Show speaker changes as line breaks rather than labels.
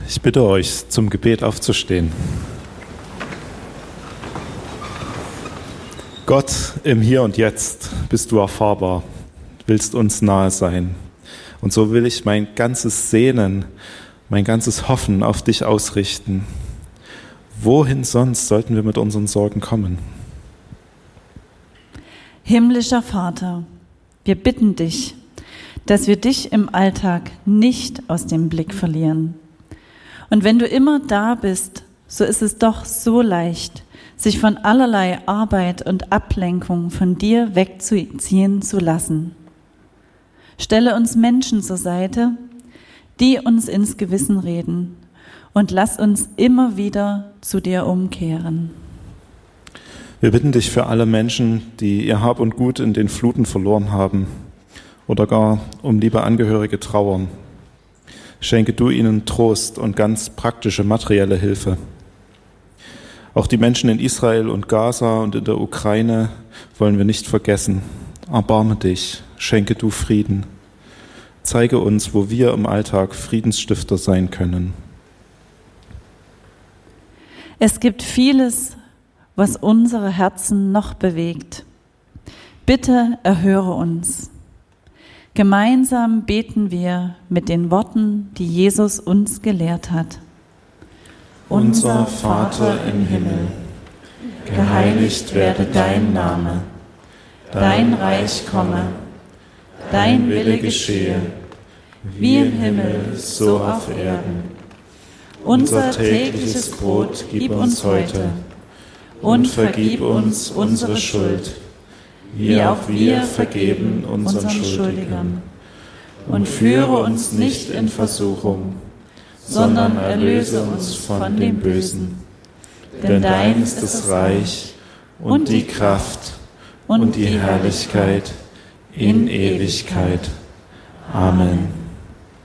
Ich bitte euch, zum Gebet aufzustehen. Gott, im Hier und Jetzt bist du erfahrbar, willst uns nahe sein. Und so will ich mein ganzes Sehnen, mein ganzes Hoffen auf dich ausrichten. Wohin sonst sollten wir mit unseren Sorgen kommen?
Himmlischer Vater, wir bitten dich, dass wir dich im Alltag nicht aus dem Blick verlieren. Und wenn du immer da bist, so ist es doch so leicht, sich von allerlei Arbeit und Ablenkung von dir wegziehen zu lassen. Stelle uns Menschen zur Seite, die uns ins Gewissen reden, und lass uns immer wieder zu dir umkehren.
Wir bitten dich für alle Menschen, die ihr Hab und Gut in den Fluten verloren haben oder gar um liebe Angehörige trauern. Schenke du ihnen Trost und ganz praktische materielle Hilfe. Auch die Menschen in Israel und Gaza und in der Ukraine wollen wir nicht vergessen. Erbarme dich, schenke du Frieden. Zeige uns, wo wir im Alltag Friedensstifter sein können.
Es gibt vieles, was unsere Herzen noch bewegt. Bitte erhöre uns. Gemeinsam beten wir mit den Worten, die Jesus uns gelehrt hat.
Unser Vater im Himmel, geheiligt werde dein Name, dein Reich komme, dein Wille geschehe, wie im Himmel, so auf Erden. Unser tägliches Brot gib uns heute und vergib uns unsere Schuld, wie auch wir vergeben unseren Schuldigern. Und führe uns nicht in Versuchung, sondern erlöse uns von dem Bösen. Denn dein ist das Reich und die Kraft und die Herrlichkeit in Ewigkeit. Amen.